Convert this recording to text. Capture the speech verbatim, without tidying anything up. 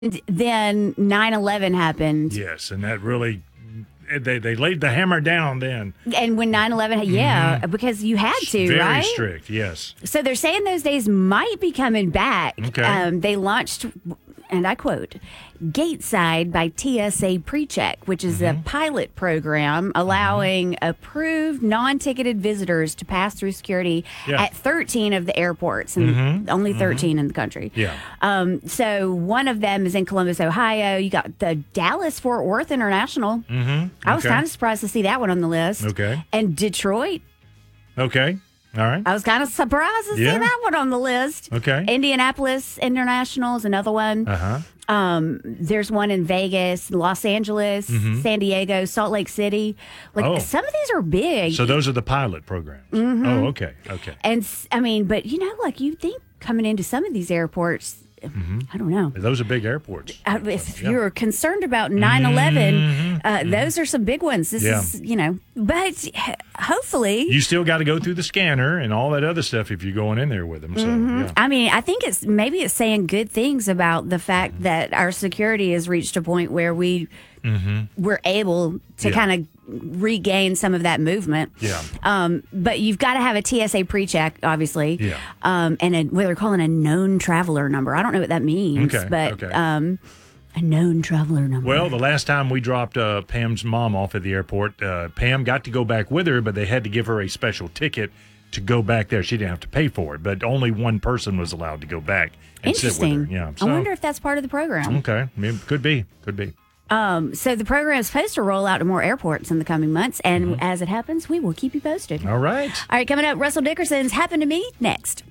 Then nine eleven happened. Yes, and that really, they, they laid the hammer down then. And when nine eleven, yeah, mm-hmm. because you had to, Very right? Very strict, yes. So they're saying those days might be coming back. Okay. Um, they launched, and I quote, Gateside by T S A PreCheck, which is mm-hmm. a pilot program allowing mm-hmm. approved non-ticketed visitors to pass through security yeah. at thirteen of the airports, and mm-hmm. only thirteen mm-hmm. in the country. Yeah. Um, so one of them is in Columbus, Ohio. You got the Dallas-Fort Worth International. Mm-hmm. I was okay. kind of surprised to see that one on the list. Okay. And Detroit. Okay. All right. I was kind of surprised to yeah. see that one on the list. Okay. Indianapolis International is another one. Uh-huh. Um, there's one in Vegas, Los Angeles, mm-hmm. San Diego, Salt Lake City. Like oh. some of these are big. So those are the pilot programs. Mm-hmm. Oh, okay. Okay. And I mean, but you know, like you think coming into some of these airports, mm-hmm. I don't know. Those are big airports. Uh, if yeah. you're concerned about nine eleven, mm-hmm. uh, mm-hmm. those are some big ones. This yeah. is, you know, but hopefully. You still got to go through the scanner and all that other stuff if you're going in there with them. So, mm-hmm. yeah. I mean, I think it's maybe it's saying good things about the fact mm-hmm. that our security has reached a point where we mm-hmm. we're able to yeah. kind of regain some of that movement. Yeah. Um, but you've got to have a T S A PreCheck, obviously. Yeah. Um, and a, what they're calling a known traveler number. I don't know what that means, okay. but okay. Um, a known traveler number. Well, the last time we dropped uh, Pam's mom off at the airport, uh, Pam got to go back with her, but they had to give her a special ticket to go back there. She didn't have to pay for it, but only one person was allowed to go back and sit with Interesting. her. Yeah. So, I wonder if that's part of the program. Okay. I mean, could be. Could be. Um, so the program is supposed to roll out to more airports in the coming months, and mm-hmm. as it happens, we will keep you posted. All right. All right, coming up, Russell Dickerson's Happened to Me next.